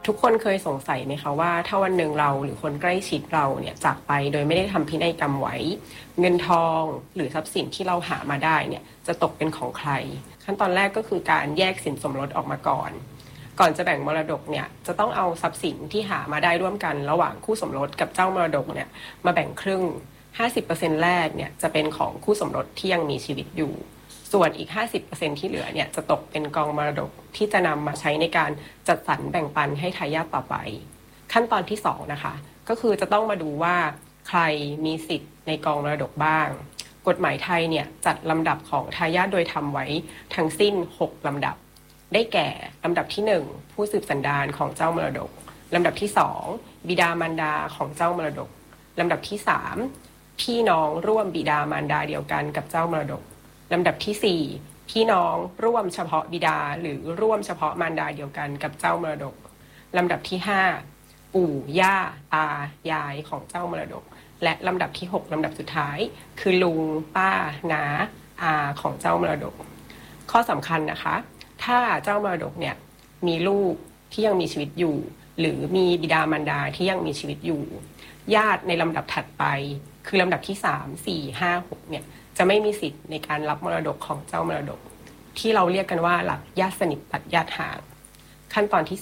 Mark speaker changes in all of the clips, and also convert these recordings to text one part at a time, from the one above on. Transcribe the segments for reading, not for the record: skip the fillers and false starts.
Speaker 1: ทุกคนเคยสงสัยไหมคะว่าถ้าวันหนึ่งเราหรือคนใกล้ชิดเราเนี่ยจากไปโดยไม่ได้ทำพินัยกรรมไว้เงินทองหรือทรัพย์สินที่เราหามาได้เนี่ยจะตกเป็นของใครขั้นตอนแรกก็คือการแยกสินสมรสออกมาก่อนจะแบ่งมรดกเนี่ยจะต้องเอาทรัพย์สินที่หามาได้ร่วมกันระหว่างคู่สมรสกับเจ้ามรดกเนี่ยมาแบ่งครึ่ง 50% แรกเนี่ยจะเป็นของคู่สมรสที่ยังมีชีวิตอยู่ส่วนอีก 50% ที่เหลือเนี่ยจะตกเป็นกองมรดกที่จะนำมาใช้ในการจัดสรรแบ่งปันให้ทายาทต่อไปขั้นตอนที่2นะคะก็คือจะต้องมาดูว่าใครมีสิทธิ์ในกองมรดกบ้างกฎหมายไทยเนี่ยจัดลำดับของทายาทโดยทำไว้ทั้งสิ้น6ลำดับได้แก่ลำดับที่1ผู้สืบสันดานของเจ้ามรดกลำดับที่2บิดามารดาของเจ้ามรดกลำดับที่3พี่น้องร่วมบิดามารดาเดียวกันกับเจ้ามรดกลำดับที่4พี่น้องร่วมเฉพาะบิดาหรือร่วมเฉพาะมารดาเดียวกันกับเจ้ามรดกลำดับที่5ปู่ย่าตายายของเจ้ามรดกและลำดับที่6ลำดับสุดท้ายคือลุงป้าน้าอาของเจ้ามรดกข้อสำคัญนะคะถ้าเจ้ามรดกเนี่ยมีลูกที่ยังมีชีวิตอยู่หรือมีบิดามารดาที่ยังมีชีวิตอยู่ญาติในลำดับถัดไปคือลำดับที่3 4 5 6เนี่ยจะไม่มีสิทธิ์ในการรับมรดกของเจ้ามรดกที่เราเรียกกันว่าหลักญาติสนิทตัดญาติห่างขั้นตอนที่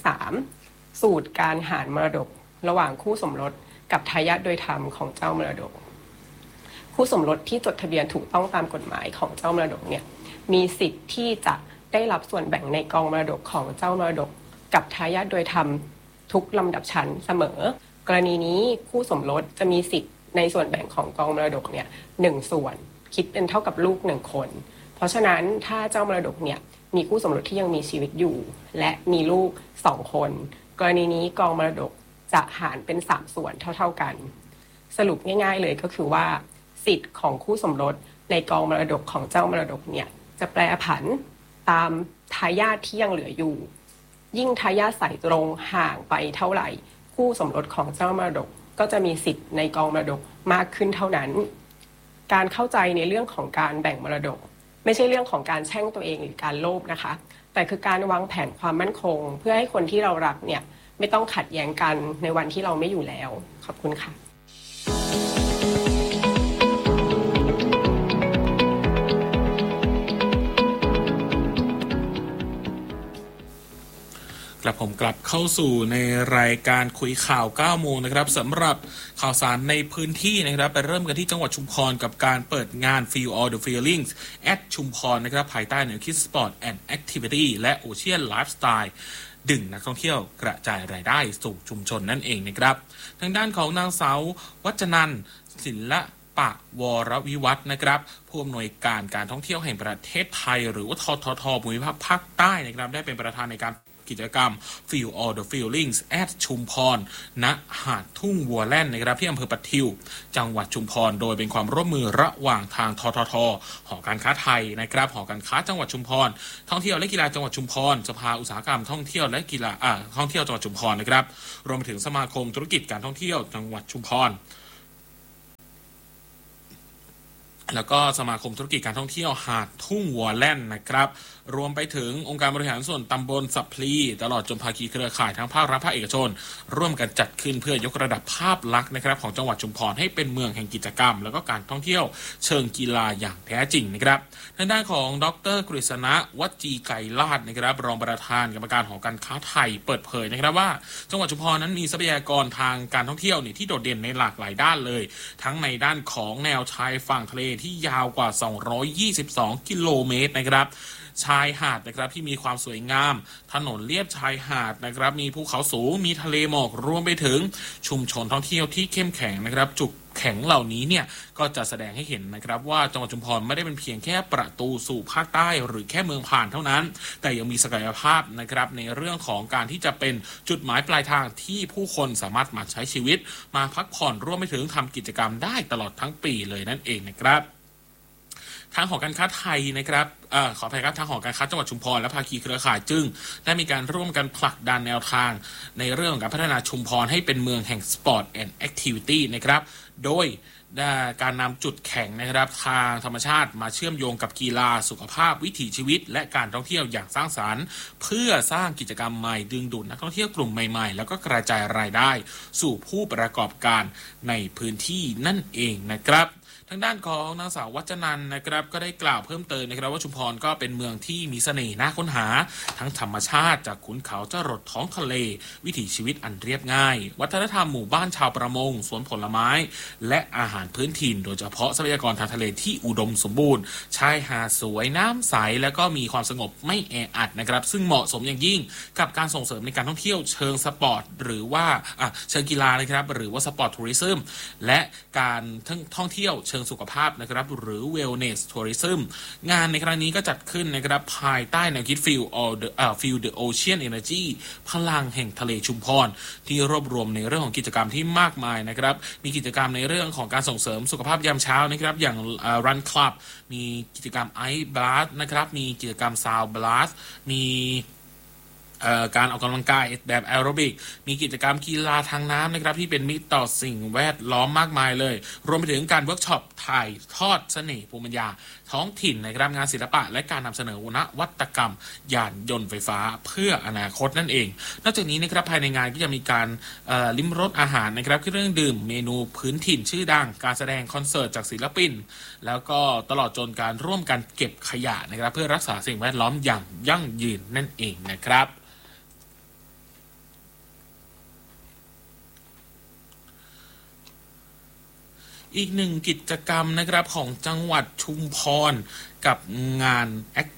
Speaker 1: 3สูตรการหารมรดกระหว่างคู่สมรสกับทายาทโดยธรรมของเจ้ามรดกคู่สมรสที่จดทะเบียนถูกต้องตามกฎหมายของเจ้ามรดกเนี่ยมีสิทธิ์ที่จะได้รับส่วนแบ่งในกองมรดกของเจ้ามรดกกับทายาทโดยธรรมทุกลำดับชั้นเสมอกรณีนี้คู่สมรสจะมีสิทธิ์ในส่วนแบ่งของกองมรดกเนี่ย1ส่วนคิดเป็นเท่ากับลูก1คนเพราะฉะนั้นถ้าเจ้ามรดกเนี่ยมีคู่สมรสที่ยังมีชีวิตอยู่และมีลูก2คนกรณีนี้กองมรดกจะหารเป็น3ส่วนเท่าๆกันสรุปง่ายๆเลยก็คือว่าสิทธิ์ของคู่สมรสในกองมรดกของเจ้ามรดกเนี่ยจะแปรผันตามทายาทที่ยังเหลืออยู่ยิ่งทายาทสายตรงห่างไปเท่าไหร่คู่สมรสของเจ้ามรดกก็จะมีสิทธิ์ในกองมรดกมากขึ้นเท่านั้นการเข้าใจในเรื่องของการแบ่งมรดกไม่ใช่เรื่องของการแช่งตัวเองหรือการโลภนะคะแต่คือการวางแผนความมั่นคงเพื่อให้คนที่เรารักเนี่ยไม่ต้องขัดแย้งกันในวันที่เราไม่อยู่แล้วขอบคุณค่ะ
Speaker 2: ผมกลับเข้าสู่ในรายการคุยข่าว9โมงนะครับสำหรับข่าวสารในพื้นที่นะครับไปเริ่มกันที่จังหวัดชุมพรกับการเปิดงาน Feel All the Feelings at ชุมพรนะครับภายใต้แนวคิด Sport and Activity และ Ocean Lifestyle ดึงนักท่องเที่ยวกระจายรายได้สู่ชุมชนนั่นเองนะครับทางด้านของนางสาววัจนันท์ศิลปะวรวิวัฒน์นะครับผู้อำนวยการการท่องเที่ยวแห่งประเทศไทยหรือว่าทททภูมิภาคภาคใต้นะครับได้เป็นประธานในการกิจกรรม Feel All the Feelings at ชุมพรณหาดทุ่งวัวแล่นนะครับที่อำเภอปะทิวจังหวัดชุมพรโดยเป็นความร่วมมือระหว่างทางทททหอการค้าไทยนะครับหอการค้าจังหวัดชุมพรท่องเที่ยวและกีฬาจังหวัดชุมพรสภาอุตสาหกรรมท่องเที่ยวและกีฬาท่องเที่ยวจังหวัดชุมพรนะครับรวมไปถึงสมาคมธุรกิจการท่องเที่ยวจังหวัดชุมพรแล้วก็สมาคมธุรกิจการท่องเที่ยวหาดทุ่งวัวแล่นนะครับรวมไปถึงองค์การบริหารส่วนตำบลสัพพลีตลอดจนภาคีเครือข่ายทั้งภาครัฐภาคเอกชนร่วมกันจัดขึ้นเพื่อยกระดับภาพลักษณ์นะครับของจังหวัดชุมพรให้เป็นเมืองแห่งกิจกรรมแล้วก็การท่องเที่ยวเชิงกีฬาอย่างแท้จริงนะครับทางด้านของดร.กฤษณะวัจจีไกรลาภนะครับรองประธานกรรมการหอการค้าไทยเปิดเผยนะครับว่าจังหวัดชุมพรนั้นมีทรัพยากรทางการท่องเที่ยวที่โดดเด่นในหลากหลายด้านเลยทั้งในด้านของแนวชายฝั่งทะเลที่ยาวกว่า222กิโลเมตรนะครับชายหาดนะครับที่มีความสวยงามถนนเลียบชายหาดนะครับมีภูเขาสูงมีทะเลหมอกรวมไปถึงชุมชนท่องเที่ยวที่เข้มแข็งนะครับจุดแข็งเหล่านี้เนี่ยก็จะแสดงให้เห็นนะครับว่าจังหวัดชุมพรไม่ได้เป็นเพียงแค่ประตูสู่ภาคใต้หรือแค่เมืองผ่านเท่านั้นแต่ยังมีศักยภาพนะครับในเรื่องของการที่จะเป็นจุดหมายปลายทางที่ผู้คนสามารถมาใช้ชีวิตมาพักผ่อนร่วมไปถึงทำกิจกรรมได้ตลอดทั้งปีเลยนั่นเองนะครับทางหอการค้าไทยนะครับขออภัยครับทางหอการค้าจังหวัดชุมพรและภาคีเครือข่ายจึงได้มีการร่วมกันผลักดันแนวทางในเรื่องของการพัฒนาชุมพรให้เป็นเมืองแห่ง Sport and Activity นะครับโดยการนำจุดแข็งนะครับทางธรรมชาติมาเชื่อมโยงกับกีฬาสุขภาพวิถีชีวิตและการท่องเที่ยวอย่างสร้างสรรค์เพื่อสร้างกิจกรรมใหม่ดึงดูดนักท่องเที่ยวกลุ่มใหม่ๆแล้วก็กระจายรายได้สู่ผู้ประกอบการในพื้นที่นั่นเองนะครับทางด้านของนางสาววัจนันท์นะครับก็ได้กล่าวเพิ่มเติมนะครับว่าชุมพรก็เป็นเมืองที่มีเสน่ห์น่าค้นหาทั้งธรรมชาติจากขุนเขาจรดท้องทะเลวิถีชีวิตอันเรียบง่ายวัฒนธรรมหมู่บ้านชาวประมงสวนผลไม้และอาหารพื้นถิ่นโดยเฉพาะทรัพยากรทางทะเลที่อุดมสมบูรณ์ชายหาดสวยน้ำใสและก็มีความสงบไม่แออัดนะครับซึ่งเหมาะสมอย่างยิ่งกับการส่งเสริมในการท่องเที่ยวเชิงสปอร์ตหรือว่าเชิงกีฬานะครับหรือว่าสปอร์ตทัวริซึมและการท่องเที่ยวเชิงสุขภาพนะครับหรือ wellness tourism งานในครั้งนี้ก็จัดขึ้นนะครับภายใต้แนวคิด Feel the Ocean Energy พลังแห่งทะเลชุมพรที่รวบรวมในเรื่องของกิจกรรมที่มากมายนะครับมีกิจกรรมในเรื่องของการส่งเสริมสุขภาพยามเช้านะครับอย่าง Run Club มีกิจกรรม Ice Blast นะครับมีกิจกรรม Sound Blast มีการออกกำลังกายแบบแอโรบิกมีกิจกรรมกีฬาทางน้ำนะครับที่เป็นมิตรต่อสิ่งแวดล้อมมากมายเลยรวมไปถึงการเวิร์กช็อปถ่ายทอดเสน่ห์ภูมิปัญญาท้องถิ่นนะครับงานศิลปะและการนำเสนอนวัตกรรมยานยนต์ไฟฟ้าเพื่ออนาคตนั่นเองนอกจากนี้นะครับภายในงานก็จะมีการลิ้มรสอาหารนะครับเครื่องดื่มเมนูพื้นถิ่นชื่อดังการแสดงคอนเสิร์ตจากศิลปินแล้วก็ตลอดจนการร่วมกันเก็บขยะนะครับเพื่อรักษาสิ่งแวดล้อมอย่างยั่งยืนนั่นเองนะครับอีกหนึ่งกิจกรรมนะครับของจังหวัดชุมพรกับงาน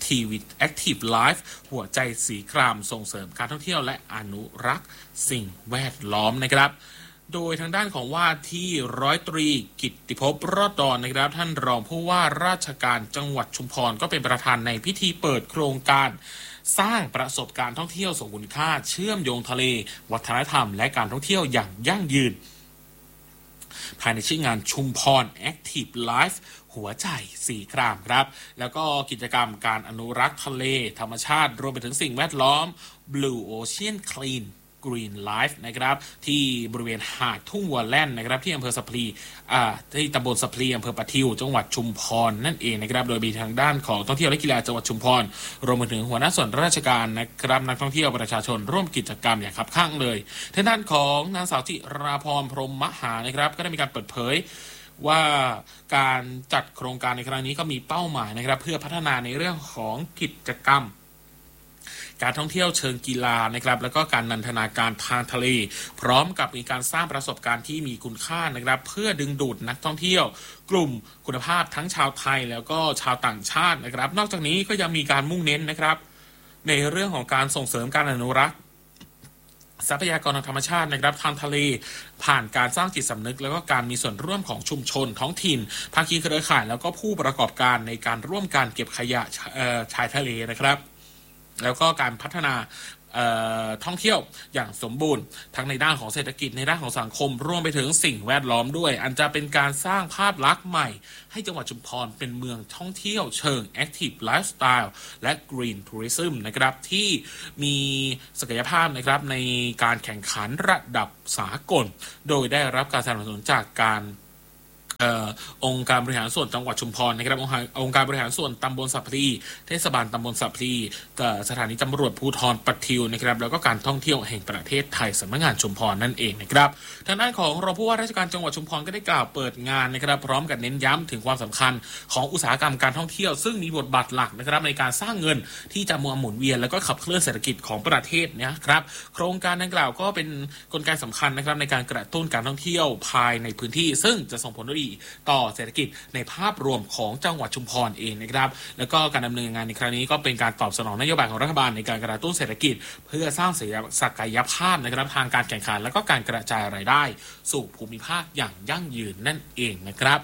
Speaker 2: Active Life หัวใจสีครามส่งเสริมการท่องเที่ยวและอนุรักษ์สิ่งแวดล้อมนะครับโดยทางด้านของว่าที่ร้อยตรีกิตติภพรอดดอนนะครับท่านรองผู้ว่าราชการจังหวัดชุมพรก็เป็นประธานในพิธีเปิดโครงการสร้างประสบการณ์ท่องเที่ยวทรงคุณค่าเชื่อมโยงทะเลวัฒนธรรมและการท่องเที่ยวอย่างยั่งยืนภายในชื่องานชุมพร Active Life หัวใจสีครามครับแล้วก็กิจกรรมการอนุรักษ์ทะเลธรรมชาติรวมไปถึงสิ่งแวดล้อม Blue Ocean Clean Green Life นะครับที่บริเวณหาดทุ่งวัวแล่นนะครับที่อำเภอสะพลีที่ตำบลสะพลีอำเภอปะทิวจังหวัดชุมพรนั่นเองนะครับโดยมีทางด้านของท่องเที่ยวและกีฬาจังหวัดชุมพรรวมไปถึงหัวหน้าส่วนราชการนะครับนักท่องเที่ยวประชาชนร่วมกิจกรรมอย่างคับคั่งเลยทางด้านของนางสาวจิราพรพรหมมหานะครับก็ได้มีการเปิดเผยว่าการจัดโครงการในครั้งนี้ก็มีเป้าหมายนะครับเพื่อพัฒนาในเรื่องของกิจกรรมการท่องเที่ยวเชิงกีฬานะครับแล้วก็การนันทนาการทางทะเลพร้อมกับมีการสร้างประสบการณ์ที่มีคุณค่านะครับเพื่อดึงดูดนักท่องเที่ยวกลุ่มคุณภาพทั้งชาวไทยแล้วก็ชาวต่างชาตินะครับนอกจากนี้ก็ยังมีการมุ่งเน้นนะครับในเรื่องของการส่งเสริมการอนุรักษ์ทรัพยากรทางธรรมชาตินะครับทางทะเลผ่านการสร้างจิตสำนึกแล้วก็การมีส่วนร่วมของชุมชนท้องถิ่นภาคีเครือข่ายแล้วก็ผู้ประกอบการในการร่วมการเก็บขยะชายทะเลนะครับแล้วก็การพัฒนาท่องเที่ยวอย่างสมบูรณ์ทั้งในด้านของเศรษฐกิจในด้านของสังคมรวมไปถึงสิ่งแวดล้อมด้วยอันจะเป็นการสร้างภาพลักษณ์ใหม่ให้จังหวัดชุมพรเป็นเมืองท่องเที่ยวเชิง Active Lifestyle และ Green Tourism นะครับที่มีศักยภาพนะครับในการแข่งขันระดับสากลโดยได้รับการสนับสนุนจากการองค์การบริหารส่วนจังหวัดชุมพรนะครับองค์การบริหารส่วนตำบลสัพพลีเทศบาลตำบลสัพพลีสถานีตำรวจภูธรปะทิวนะครับแล้วก็การท่องเที่ยวแห่งประเทศไทยสำนักงานชุมพรนั่นเองนะครับทางด้านของรองผู้ว่าราชการจังหวัดชุมพรก็ได้กล่าวเปิดงานนะครับพร้อมกับเน้นย้ำถึงความสำคัญของอุตสาหกรรมการท่องเที่ยวซึ่งมีบทบาทหลักนะครับในการสร้างเงินที่จะหมุนเวียนแล้วก็ขับเคลื่อนเศรษฐกิจของประเทศนะครับโครงการดังกล่าวก็เป็นกลไกสำคัญนะครับในการกระตุ้นการท่องเที่ยวภายในพื้นที่ซึ่งจะส่งผลดีต่อเศรษฐกิจในภาพรวมของจังหวัดชุมพรเองนะครับแล้วก็การดำเนินงานในครั้งนี้ก็เป็นการตอบสนองนโยบายของรัฐบาลในการกระตุ้นเศรษฐกิจเพื่อสร้างศักยภาพนะครับทางการแข่งขันและก็การกระจายรายได้สู่ภูมิภาคอย่างยั่งยืนนั่นเองนะครับ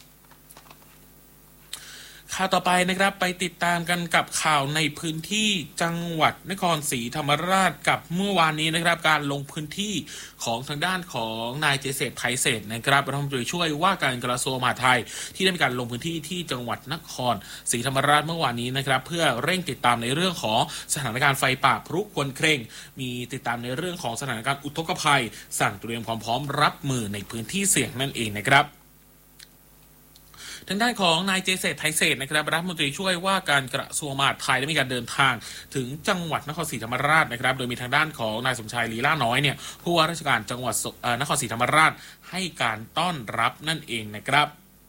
Speaker 2: ข่าวต่อไปนะครับไปติดตามกันกับข่าวในพื้นที่จังหวัดนครศรีธรรมราชกับเมื่อวานนี้นะครับการลงพื้นที่ของทางด้านของนายเจษฎไพศาลนะครับรัฐมนตรีช่วยว่าการกระทรวงมหาดไทยที่ได้มีการลงพื้นที่ที่จังหวัดนครศรีธรรมราชเมื่อวานนี้นะครับเพื่อเร่งติดตามในเรื่องของสถานการณ์ไฟป่าพลุควนเคร่งมีติดตามในเรื่องของสถานการณ์อุทกภัยสั่งเตรียมความพร้อมรับมือในพื้นที่เสี่ยงนั่นเองนะครับทางด้านของนายเจเษตรไทยเศรษฐ์นะครับรัฐมนตรีช่วยว่าการกระทรวงมหาดไทยได้มีการเดินทางถึงจังหวัดนครศรีธรรมราชนะครับโดยมีทางด้านของนายสมชายลีลาน้อยเนี่ยผู้ว่าราชการจังหวัดนครศรีธรรมราชให้การต้อนรับนั่นเองนะครับ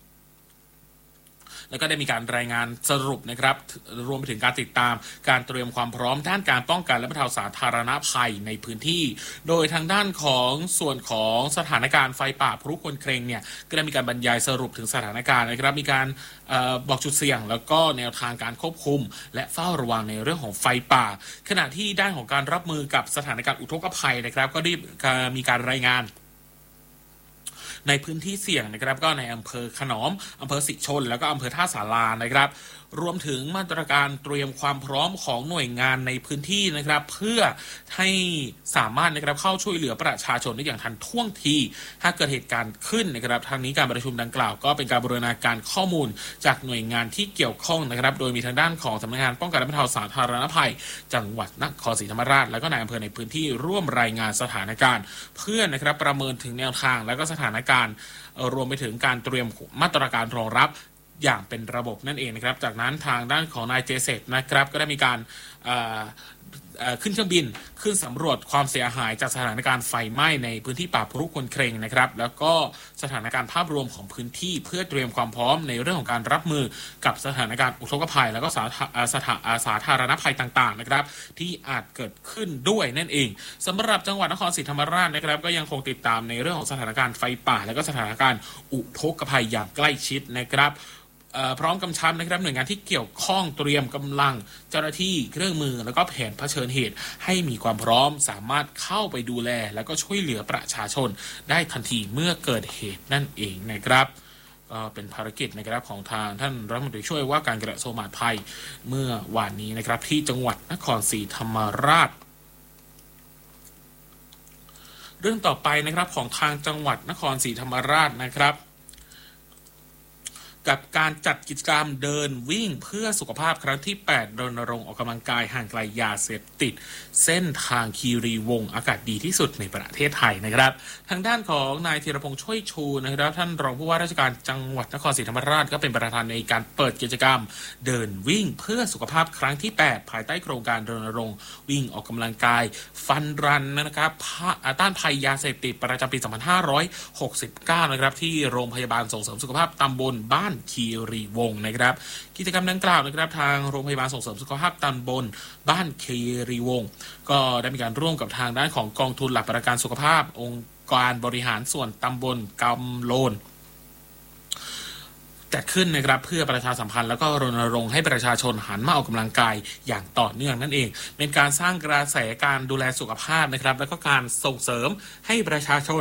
Speaker 2: แล้วก็ได้มีการรายงานสรุปนะครับรวมไปถึงการติดตามการเตรียมความพร้อมด้านการป้องกันและบรรเทาสาธารณภัยในพื้นที่โดยทางด้านของส่วนของสถานการณ์ไฟป่าพลุควนเครงเนี่ยก็ได้มีการบรรยายสรุปถึงสถานการณ์นะครับมีการบอกจุดเสี่ยงแล้วก็แนวทางการควบคุมและเฝ้าระวังในเรื่องของไฟป่าขณะที่ด้านของการรับมือกับสถานการณ์อุทกภัยนะครับก็ได้มีการรายงานในพื้นที่เสี่ยงนะครับก็ในอำเภอขนอมอำเภอสิชนแล้วก็อำเภอท่าสารานะครับรวมถึงมาตรการเตรียมความพร้อมของหน่วยงานในพื้นที่นะครับเพื่อให้สามารถนะครับเข้าช่วยเหลือประชาชนได้อย่างทันท่วงทีถ้าเกิดเหตุการณ์ขึ้นนะครับทางนี้การประชุมดังกล่าวก็เป็นการบูรณาการข้อมูลจากหน่วยงานที่เกี่ยวข้องนะครับโดยมีทางด้านของสำนักงานป้องกันและบรรเทาสาธารณภัยจังหวัดนครศรีธรรมราชและก็นายอำเภอในพื้นที่ร่วมรายงานสถานการณ์เพื่อนะครับประเมินถึงแนวทางและก็สถานการณ์รวมไปถึงการเตรียมมาตรการรองรับอย่างเป็นระบบนั่นเองนะครับจากนั้นทางด้านของนายเจเษตรนะครับก็ได้มีการขึ้นเครื่องบินขึ้นสำรวจความเสียหายจากสถานการณ์ไฟไหม้ในพื้นที่ป่าพลุควนเครงนะครับแล้วก็สถานการณ์ภาพรวมของพื้นที่เพื่อเตรียมความพร้อมในเรื่องของการรับมือกับสถานการณ์อุทกภัยแล้วก็สาธารณภัยต่างๆนะครับที่อาจเกิดขึ้นด้วยนั่นเองสำหรับจังหวัดนครศรีธรรมราชนะครับก็ยังคงติดตามในเรื่องของสถานการณ์ไฟป่าและก็สถานการณ์อุทกภัยอย่างใกล้ชิดนะครับพร้อมกำชับนะครับหน่วยงานที่เกี่ยวข้องเตรียมกำลังเจ้าหน้าที่เครื่องมือแล้วก็แผนเผชิญเหตุให้มีความพร้อมสามารถเข้าไปดูแลแล้วก็ช่วยเหลือประชาชนได้ทันทีเมื่อเกิดเหตุนั่นเองนะครับก็เป็นภารกิจนะครับของทางท่านรัฐมนตรีช่วยว่าการกระทรวงมหาดไทยเมื่อวานนี้นะครับที่จังหวัดนครศรีธรรมราชเรื่องต่อไปนะครับของทางจังหวัดนครศรีธรรมราชนะครับกับการจัดกิจกรรมเดินวิ่งเพื่อสุขภาพครั้งที่8รณรงค์ออกกำลังกายห่างไกลยาเสพติดเส้นทางคีรีวงศ์อากาศดีที่สุดในประเทศไทยนะครับทางด้านของนายธีรพงษ์ช่วยชูนะครับท่านรองผู้ว่าราชการจังหวัดนครศรีธรรมราชก็เป็นประธานในการเปิดกิจกรรมเดินวิ่งเพื่อสุขภาพครั้งที่8ภายใต้โครงการรณรงค์วิ่งออกกำลังกายฟันรันนะครับต้านภัยยาเสพติดประจำปี2569นะครับที่โรงพยาบาลส่งเสริมสุขภาพตำบลบ้านคีรีวงศ์นะครับกิจกรรมดังกล่าวนะครับทางโรงพยาบาลส่งเสริมสุขภาพตำบลบ้านคีรีวงศ์ก็ได้มีการร่วมกับทางด้านของกองทุนหลักประกันสุขภาพองค์การบริหารส่วนตำบลกำโลนจัดขึ้นนะครับเพื่อประชาสัมพันธ์แล้วก็รณรงค์ให้ประชาชนหันมาออกกำลังกายอย่างต่อเนื่องนั่นเองเป็นการสร้างกระแสการดูแลสุขภาพนะครับแล้วก็การส่งเสริมให้ประชาชน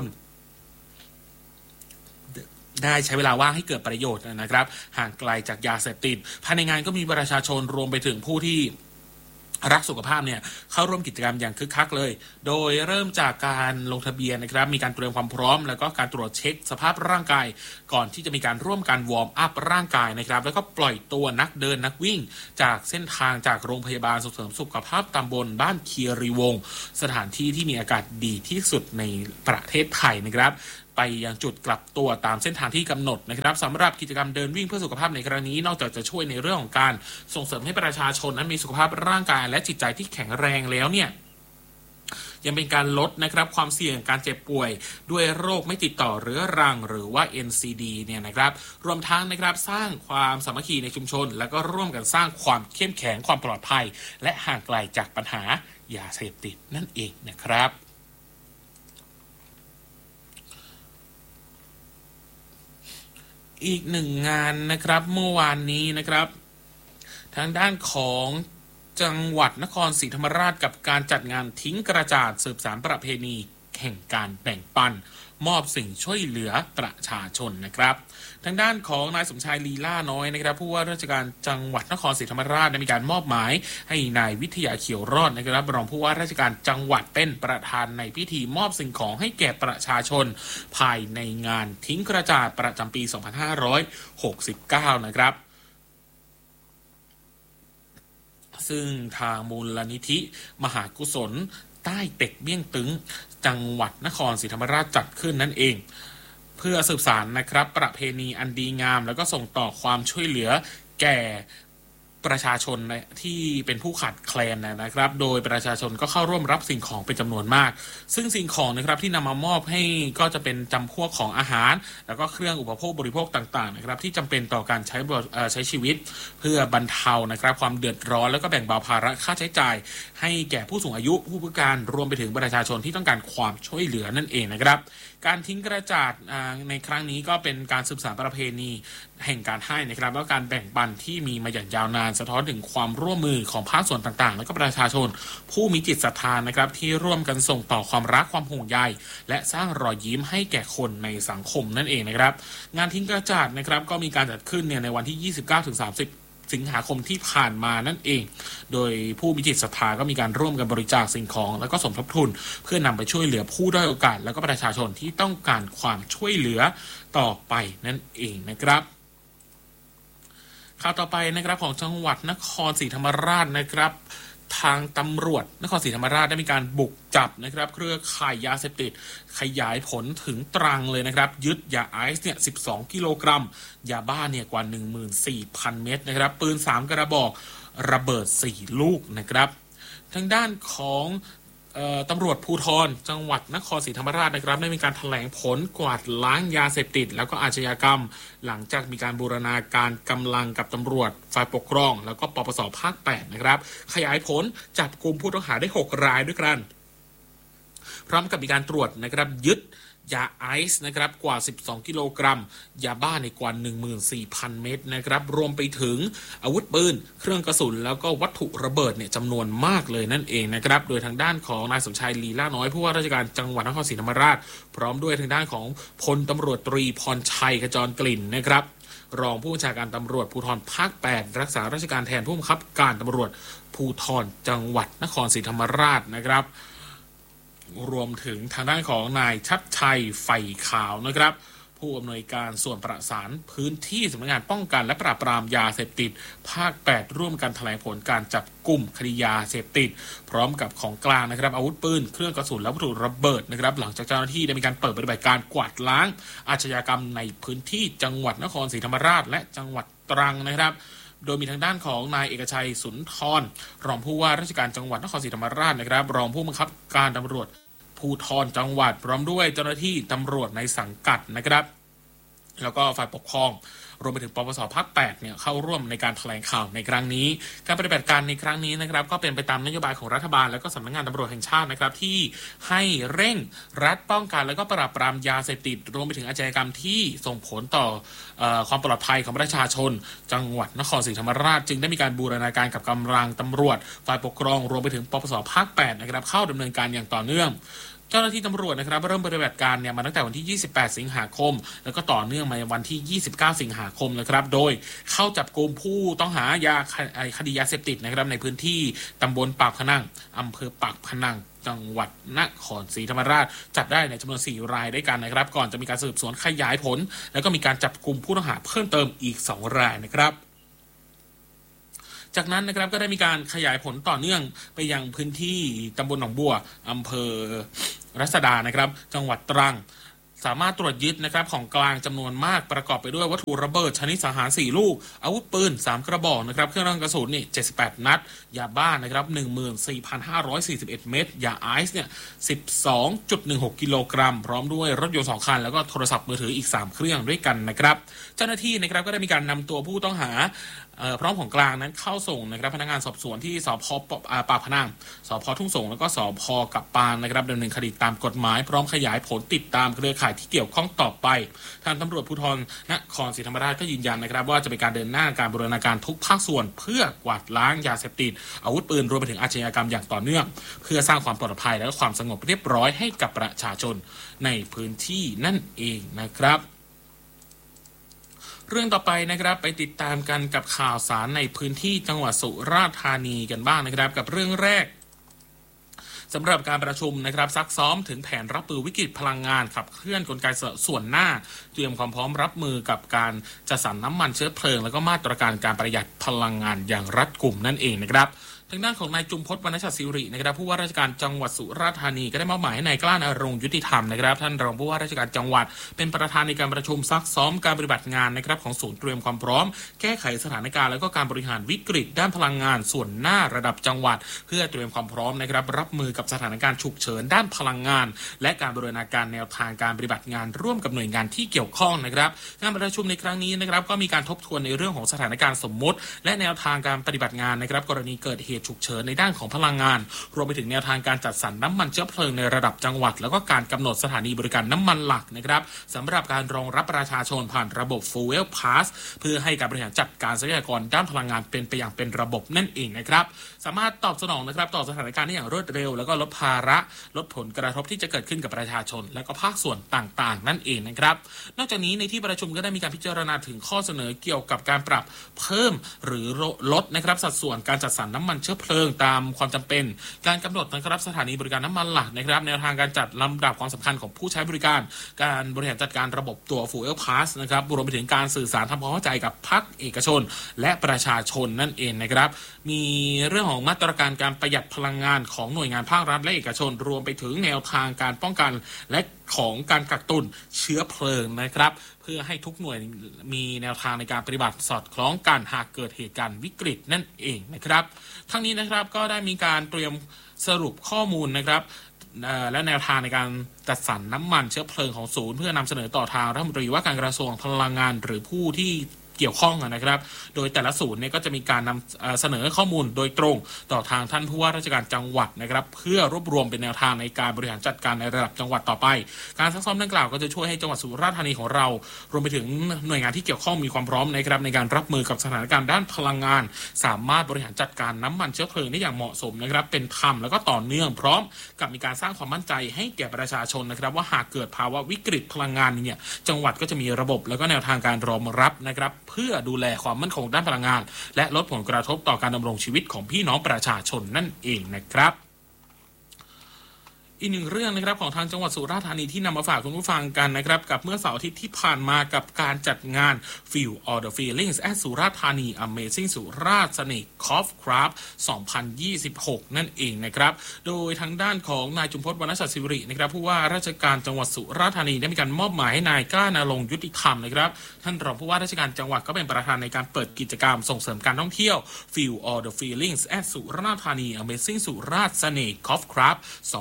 Speaker 2: ได้ใช้เวลาว่างให้เกิดประโยชน์นะครับห่างไกลจากยาเสพติดภายในงานก็มีประชาชนรวมไปถึงผู้ที่รักสุขภาพเนี่ยเข้าร่วมกิจกรรมอย่างคึกคักเลยโดยเริ่มจากการลงทะเบียนนะครับมีการเตรียมความพร้อมแล้วก็การตรวจเช็คสภาพร่างกายก่อนที่จะมีการร่วมการวอร์มอัพร่างกายนะครับแล้วก็ปล่อยตัวนักเดินนักวิ่งจากเส้นทางจากโรงพยาบาลส่งเสริมสุขภาพตำบลบ้านคีรีวงศ์สถานที่ที่มีอากาศดีที่สุดในประเทศไทยนะครับไปยังจุดกลับตัวตามเส้นทางที่กำหนดนะครับสำหรับกิจกรรมเดินวิ่งเพื่อสุขภาพในครั้งนี้นอกจากจะช่วยในเรื่องของการส่งเสริมให้ประชาชนนั้นมีสุขภาพร่างกายและจิตใจที่แข็งแรงแล้วเนี่ยยังเป็นการลดนะครับความเสี่ยงการเจ็บป่วยด้วยโรคไม่ติดต่อเรื้อรังหรือว่า NCD เนี่ยนะครับรวมทั้งนะครับสร้างความสามัคคีในชุมชนแล้วก็ร่วมกันสร้างความเข้มแข็งความปลอดภัยและห่างไกลจากปัญหายาเสพติดนั่นเองนะครับอีกหนึ่งงานนะครับเมื่อวานนี้นะครับทางด้านของจังหวัดนครศรีธรรมราชกับการจัดงานทิ้งกระจาดสืบสานประเพณีแห่งการแบ่งปันมอบสิ่งช่วยเหลือประชาชนนะครับทางด้านของนายสมชายลีลาน้อยนะครับผู้ว่าราชการจังหวัดนครศรีธรรมราชได้มีการมอบหมายให้นายวิทยาเขียวรอดนะครับรองผู้ว่าราชการจังหวัดเป็นประธานในพิธีมอบสิ่งของให้แก่ประชาชนภายในงานทิ้งกระจาดประจำปี2569นะครับซึ่งทางมูลนิธิมหากุศลใต้เป็กเบี้ยงตึงจังหวัดนครศรีธรรมราชจัดขึ้นนั่นเองเพื่อสืบสานนะครับประเพณีอันดีงามแล้วก็ส่งต่อความช่วยเหลือแก่ประชาชนที่เป็นผู้ขาดแคลนนะครับโดยประชาชนก็เข้าร่วมรับสิ่งของเป็นจำนวนมากซึ่งสิ่งของนะครับที่นำมามอบให้ก็จะเป็นจำพวกของอาหารแล้วก็เครื่องอุปโภคบริโภคต่างๆนะครับที่จำเป็นต่อการใช้ชีวิตเพื่อบรรเทานะครับความเดือดร้อนแล้วก็แบ่งเบาภาระค่าใช้จ่ายให้แก่ผู้สูงอายุผู้พิการรวมไปถึงประชาชนที่ต้องการความช่วยเหลือนั่นเองนะครับการทิ้งกระจาดในครั้งนี้ก็เป็นการสืบสานประเพณีแห่งการให้นะครับแล้วการแบ่งปันที่มีมาอย่างยาวนานสะท้อนถึงความร่วมมือของภาคส่วนต่างๆและก็ประชาชนผู้มีจิตศรัทธานะครับที่ร่วมกันส่งต่อความรักความห่วงใยและสร้างรอยยิ้มให้แก่คนในสังคมนั่นเองนะครับงานทิ้งกระจาดนะครับก็มีการจัดขึ้นในวันที่ 29-30 สิงหาคมที่ผ่านมานั่นเองโดยผู้มีจิตศรัทธาก็มีการร่วมกันบริจาคสิ่งของแล้วก็สมทบทุนเพื่อนำไปช่วยเหลือผู้ด้อยโอกาสแล้วก็ประชาชนที่ต้องการความช่วยเหลือต่อไปนั่นเองนะครับข่าวต่อไปนะครับของจังหวัดนครศรีธรรมราชนะครับทางตำรวจนครศรีธรรมราชได้มีการบุกจับนะครับเครือข่ายยาเสพติดขยายผลถึงตรังเลยนะครับยึดยาไอซ์เนี่ย12กิโลกรัมยาบ้าเนี่ยกว่า 14,000 เม็ดนะครับปืน3กระบอกระเบิด4ลูกนะครับทางด้านของตำรวจภูธรจังหวัดนครศรีธรรมราชนะครับได้มีการแถลงผลกวาดล้างยาเสพติดแล้วก็อาชญากรรมหลังจากมีการบูรณาการกำลังกับตำรวจฝ่ายปกครองแล้วก็ปปส.ภาค 8นะครับขยายผลจับกุมผู้ต้องหาได้6รายด้วยกันพร้อมกับมีการตรวจนะครับยึดยาไอซ์นะครับกว่า12กิโลกรัมยาบ้าในกว่า 14,000 เม็ดนะครับรวมไปถึงอาวุธปืนเครื่องกระสุนแล้วก็วัตถุระเบิดเนี่ยจำนวนมากเลยนั่นเองนะครับโดยทางด้านของนายสมชายลีล่าน้อยผู้ว่าราชการจังหวัดนครศรีธรรมราชพร้อมด้วยทางด้านของพลตำรวจตรีพรชัยขจรกลิ่นนะครับรองผู้บัญชาการตำรวจภูธรภาค 8รักษาราชการแทนผู้บังคับการตำรวจภูธรจังหวัดนครศรีธรรมราชนะครับรวมถึงทางด้านของนายชัดชัยไฟขาวนะครับผู้อำนวยการส่วนประสานพื้นที่สำนักงานป้องกันและปราบปรามยาเสพติดภาค 8ร่วมกันแถลงผลการจับกุมคดียาเสพติดพร้อมกับของกลางนะครับอาวุธปืนเครื่องกระสุนและวัตถุระเบิดนะครับหลังจากเจ้าหน้าที่ได้มีการเปิดปฏิบัติการกวาดล้างอาชญากรรมในพื้นที่จังหวัดนครศรีธรรมราชและจังหวัดตรังนะครับโดยมีทางด้านของนายเอกชัยสุนทรรองผู้ว่าราชการจังหวัดนครศรีธรรมราชนะครับรองผู้บังคับการตำรวจภูธรจังหวัดพร้อมด้วยเจ้าหน้าที่ตำรวจในสังกัดนะครับแล้วก็ฝ่ายปกครองรวมไปถึงปปส.ภาค 8เนี่ยเข้าร่วมในการแถลงข่าวในครั้งนี้การปฏิบัติการในครั้งนี้นะครับก็เป็นไปตามนโยบายของรัฐบาลและก็สำนักงานตำรวจแห่งชาตินะครับที่ให้เร่งรัดป้องกันแล้วก็ปราบปรามยาเสพติดรวมไปถึงอาชญากรรมที่ส่งผลต่อความปลอดภัยของประชาชนจังหวัดนครศรีธรรมราชจึงได้มีการบูรณาการกับกำลังตำรวจฝ่ายปกครองรวมไปถึงปปส.ภาค 8นะครับเข้าดำเนินการอย่างต่อเนื่องเจ้าหน้าที่ตำรวจนะครับเริ่มปฏิบัติการเนี่ยมาตั้งแต่วันที่ 28 สิงหาคมแล้วก็ต่อเนื่องมาวันที่ 29 สิงหาคมนะครับโดยเข้าจับกุมผู้ต้องหายาคดียาเสพติดนะครับในพื้นที่ตำบลปากพนังอำเภอปากพนังจังหวัดนครศรีธรรมราชจับได้ในจำนวน4รายด้วยกันนะครับก่อนจะมีการสืบสวนขยายผลแล้วก็มีการจับกุมผู้ต้องหาเพิ่มเติมอีก2รายนะครับจากนั้นนะครับก็ได้มีการขยายผลต่อเนื่องไปยังพื้นที่ตำบลหนองบัวอำเภอรัศดานะครับจังหวัดตรังสามารถตรวจยึดนะครับของกลางจำนวนมากประกอบไปด้วยวัตถุระเบิดชนิดสังหาร4ลูกอาวุธปืน3กระบอกนะครับเครื่องกระสุนนี่78นัดยาบ้านะครับ 14,541 เม็ดยาไอซ์เนี่ย 12.16 กิโลกรัมพร้อมด้วยรถยนต์2คันแล้วก็โทรศัพท์มือถืออีก3เครื่องด้วยกันนะครับเจ้าหน้าที่นะครับก็ได้มีการนำตัวผู้ต้องหาพร้อมของกลางนั้นเข้าส่งนะครับพนักงานสอบสวนที่สพ.ปากพนังสพ.ทุ่งสงแล้วก็สพ.กับปานนะครับดำเนินคดีตามกฎหมายพร้อมขยายผลติดตามเครือข่ายที่เกี่ยวข้องต่อไปทางตำรวจภูธรนครศรีธรรมราชก็ยืนยันนะครับว่าจะเป็นการเดินหน้าการบูรณาการทุกภาคส่วนเพื่อกวาดล้างยาเสพติดอาวุธปืนรวมไปถึงอาชญากรรมอย่างต่อเนื่องเพื่อสร้างความปลอดภัยและความสงบเรียบร้อยให้กับประชาชนในพื้นที่นั่นเองนะครับเรื่องต่อไปนะครับไปติดตามกันกับข่าวสารในพื้นที่จังหวัดสุราษฎร์ธานีกันบ้างนะครับกับเรื่องแรกสำหรับการประชุมนะครับซักซ้อมถึงแผนรับมือวิกฤตพลังงานขับเคลื่อนกลไกส่วนหน้าเตรียมความพร้อมรับมือกับการจัดสรรน้ำมันเชื้อเพลิงแล้วก็มาตรการการประหยัดพลังงานอย่างรัดกุมนั่นเองนะครับทางด้านของนายจุมพจน์ วรรณชัดศิรินะครับผู้ว่าราชการจังหวัดสุราษฎร์ธานีก็ได้มอบหมายให้นายกล้า ณรงค์ยุติธรรมนะครับท่านรองผู้ว่าราชการจังหวัดเป็นประธานในการประชุมซักซ้อมการปฏิบัติงานนะครับของศูนย์เตรียมความพร้อมแก้ไขสถานการณ์และก็การบริหารวิกฤตด้านพลังงานส่วนหน้าระดับจังหวัดเพื่อเตรียมความพร้อมนะครับรับมือกับสถานการณ์ฉุกเฉินด้านพลังงานและการบูรณาการแนวทางการปฏิบัติงานร่วมกับหน่วยงานที่เกี่ยวข้องนะครับการประชุมในครั้งนี้นะครับก็มีการทบทวนในเรื่องของสถานการณ์สมมุติและแนวทางการปฏิบัติงานนะครับกรณีเกิดเหตุฉุกเฉินในด้านของพลังงานรวมไปถึงแนวทางการจัดสรรน้ำมันเชื้อเพลิงในระดับจังหวัดแล้วก็การกำหนดสถานีบริการน้ำมันหลักนะครับสำหรับการรองรับประชาชนผ่านระบบ Fuel Pass เพื่อให้การบริหารจัดการทรัพยากรด้านพลังงานเป็นไปอย่างเป็นระบบนั่นเองนะครับสามารถตอบสนองนะครับต่อสถานการณ์ได้อย่างรวดเร็วแล้วก็ลดภาระลดผลกระทบที่จะเกิดขึ้นกับประชาชนและก็ภาคส่วนต่างๆนั่นเองนะครับนอกจากนี้ในที่ประชุมก็ได้มีการพิจารณาถึงข้อเสนอเกี่ยวกับการปรับเพิ่มหรือลดนะครับสัดส่วนการจัดสรรน้ำมันเชื้อเพลิงตามความจำเป็นการกำหนดนะครับสถานีบริการน้ำมันหลักนะครับแนวทางการจัดลำดับความสำคัญของผู้ใช้บริการการบริหารจัดการระบบตัว Fuel Pass นะครับรวมไปถึงการสื่อสารทำความเข้าใจกับภาคเอกชนและประชาชนนั่นเองนะครับมีเรื่องของมาตรการการประหยัดพลังงานของหน่วยงานภาครัฐและเอกชนรวมไปถึงแนวทางการป้องกันและของการกักตุนเชื้อเพลิงนะครับเพื่อให้ทุกหน่วยมีแนวทางในการปฏิบัติสอดคล้องกันหากเกิดเหตุการณ์วิกฤตนั่นเองนะครับทั้งนี้นะครับก็ได้มีการเตรียมสรุปข้อมูลนะครับและแนวทางในการจัดสรรน้ำมันเชื้อเพลิงของศูนย์เพื่อนำเสนอต่อทางรัฐมนตรีว่าการกระทรวงพลังงานหรือผู้ที่เกี่ยวข้องนะครับโดยแต่ละศูนย์เนี่ยก็จะมีการนำเสนอข้อมูลโดยตรงต่อทางท่านผู้ว่าราชการจังหวัดนะครับเพื่อรวบรวมเป็นแนวทางในการบริหารจัดการในระดับจังหวัดต่อไปการซักซ้อมดังกล่าวก็จะช่วยให้จังหวัดสุราษฎร์ธานีของเรารวมไปถึงหน่วยงานที่เกี่ยวข้องมีความพร้อมนะครับในการรับมือกับสถานการณ์ด้านพลังงานสามารถบริหารจัดการน้ำมันเชื้อเพลิงได้อย่างเหมาะสมนะครับเป็นธรรมแล้วก็ต่อเนื่องพร้อมกับมีการสร้างความมั่นใจให้แก่ประชาชนนะครับว่าหากเกิดภาวะวิกฤตพลังงานเนี่ยจังหวัดก็จะมีระบบแล้วก็แนวทางการรองรับนะครับเพื่อดูแลความมั่นคงด้านพลังงานและลดผลกระทบต่อการดำรงชีวิตของพี่น้องประชาชนนั่นเองนะครับอีกหนึ่งเรื่องนะครับของทางจังหวัดสุราษฎร์ธานีที่นำมาฝากคุณผู้ฟังกันนะครับกับเมื่อเสาร์อาทิตย์ที่ผ่านมากับการจัดงาน Feel All the Feelings at สุราษฎร์ธานี Amazing สุราษฎร์เสน่ห์ Golf Club 2026 นั่นเองนะครับโดยทางด้านของนายจุมพจน์ วรรณชัดศิรินะครับผู้ว่าราชการจังหวัดสุราษฎร์ธานีได้มีการมอบหมายให้นายกล้า ณรงค์ยุติธรรมนะครับท่านรองผู้ว่าราชการจังหวัดก็เป็นประธานในการเปิดกิจกรรมส่งเสริมการท่องเที่ยว Feel All the Feelings at สุราษฎร์ธานี Amazing สุราษฎร์เสน่ห์ Golf Club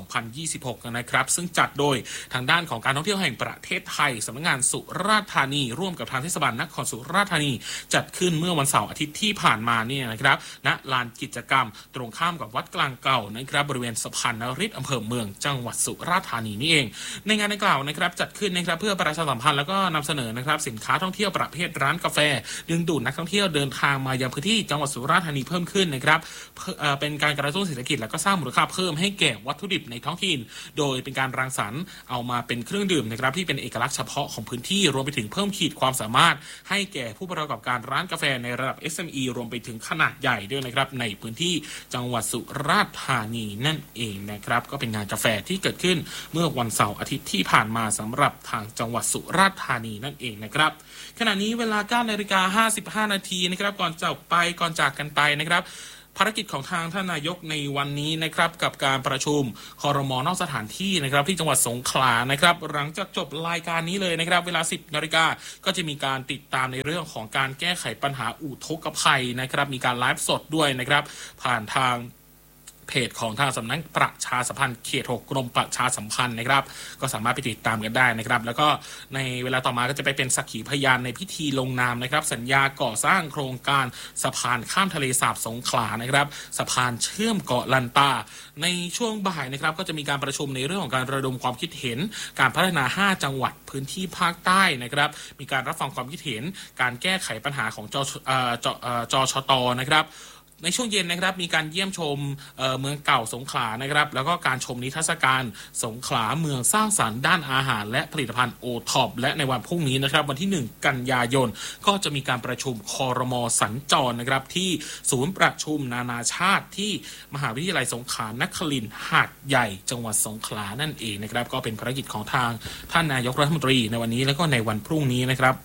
Speaker 2: 2026 นะครับซึ่งจัดโดยทางด้านของการท่องเที่ยวแห่งประเทศไทยสำนักงานสุราษฎร์ธานีร่วมกับทางเทศบาลนครสุราษฎร์ธานีจัดขึ้นเมื่อวันเสาร์อาทิตย์ที่ผ่านมาเนี่ยนะครับณลานกิจกรรมตรงข้ามกับวัดกลางเก่านะครับบริเวณสะพานนฤทธิ์อำเภอเมืองจังหวัดสุราษฎร์ธานีนี่เองในงานดังกล่าวนะครับจัดขึ้นนะครับเพื่อประชาสัมพันธ์แล้วก็นำเสนอนะครับสินค้าท่องเที่ยวประเภทร้านกาแฟดึงดูดนักท่องเที่ยวเดินทางมายังพื้นที่จังหวัดสุราษฎร์ธานีเพิ่มขึ้นนะครับเป็นการกระตุ้นเศรษฐกิจและก็สร้างมูลค่าเพิ่มให้แก่วัตถุดิบในท้องถิ่นโดยเป็นการรังสรรค์เอามาเป็นเครื่องดื่มนะครับที่เป็นเอกลักษณ์เฉพาะของพื้นที่รวมไปถึงเพิ่มขีดความสามารถให้แก่ผู้ประกอบการร้านกาแฟในระดับ SME รวมไปถึงขนาดใหญ่ด้วยนะครับในพื้นที่จังหวัดสุราษฎร์ธานีนั่นเองนะครับก็เป็นงานกาแฟที่เกิดขึ้นเมื่อวันเสาร์อาทิตย์ที่ผ่านมาสำหรับทางจังหวัดสุราษฎร์ธานีนั่นเองนะครับขณะนี้เวลา 9:55 นาทีนะครับก่อนจากกันไปนะครับภารกิจของทางท่านนายกในวันนี้นะครับกับการประชุมครม.นอกสถานที่นะครับที่จังหวัดสงขลานะครับหลังจากจบรายการนี้เลยนะครับเวลา 10 นาฬิกาก็จะมีการติดตามในเรื่องของการแก้ไขปัญหาอุทกภัยนะครับมีการไลฟ์สดด้วยนะครับผ่านทางเพจของทางสำนักประชาสัมพันธ์เขต 6 กรมประชาสัมพันธ์นะครับก็สามารถไปติดตามกันได้นะครับแล้วก็ในเวลาต่อมาก็จะไปเป็นสักขีพยานในพิธีลงนามนะครับสัญญาก่อสร้างโครงการสะพานข้ามทะเลสาบสงขลานะครับสะพานเชื่อมเกาะลันตาในช่วงบ่ายนะครับก็จะมีการประชุมในเรื่องของการระดมความคิดเห็นการพัฒนา5จังหวัดพื้นที่ภาคใต้นะครับมีการรับฟังความคิดเห็นการแก้ไขปัญหาของจชตนะครับในช่วงเย็นนะครับมีการเยี่ยมชมเมืองเก่าสงขลานะครับแล้วก็การชมนิทรรศการสงขลาเมืองสร้างสรรค์ด้านอาหารและผลิตภัณฑ์โอท็อปและในวันพรุ่งนี้นะครับวันที่1 กันยายนก็จะมีการประชุมครม.สัญจรนะครับที่ศูนย์ประชุมนานาชาติที่มหาวิทยาลัยสงขลานครินทร์หาดใหญ่จังหวัดสงขลานั่นเองนะครับก็เป็นภารกิจของทางท่านนายกรัฐมนตรีในวันนี้แล้วก็ในวันพรุ่งนี้นะครับ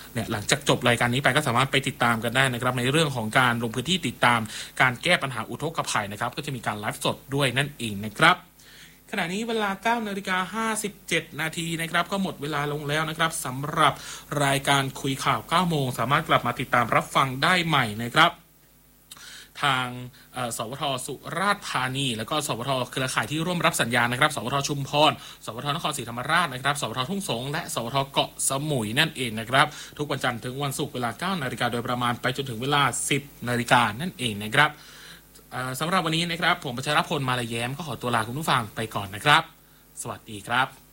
Speaker 2: เนี่ยหลังจากจบรายการนี้ไปก็สามารถไปติดตามกันได้นะครับในเรื่องของการลงพื้นที่ติดตามการแก้ปัญหาอุทกภัยนะครับก็จะมีการไลฟ์สดด้วยนั่นเองนะครับขณะนี้เวลา 9:57 นาทีนะครับก็หมดเวลาลงแล้วนะครับสำหรับรายการคุยข่าว 9 โมงสามารถกลับมาติดตามรับฟังได้ใหม่นะครับทางสวท.สุราษฎร์ธานีแล้วก็สวท.เครือข่ายที่ร่วมรับสัญญาณนะครับสวท.ชุมพรสวท.นครศรีธรรมราชนะครับสวท.ทุ่งสงและสวท.เกาะสมุยนั่นเองนะครับทุกวันจันทร์ถึงวันศุกร์เวลา 9 นาฬิกาโดยประมาณไปจนถึงเวลา 10 นาฬิกานั่นเองนะครับสำหรับวันนี้นะครับผมประชรพลมาลาแย้มก็ขอตัวลาคุณผู้ฟังไปก่อนนะครับสวัสดีครับ